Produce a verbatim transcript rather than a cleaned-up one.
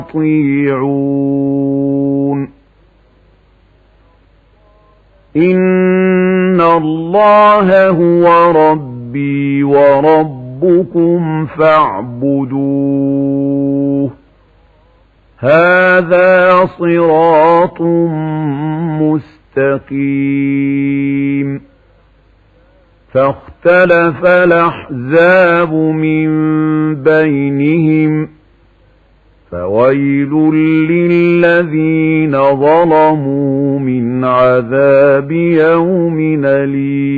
يطيعون إن الله هو ربي وربكم فاعبدوه هذا صراط مستقيم فاختلف الأحزاب من بينهم فويل للذين ظلموا من عذاب يوم أليم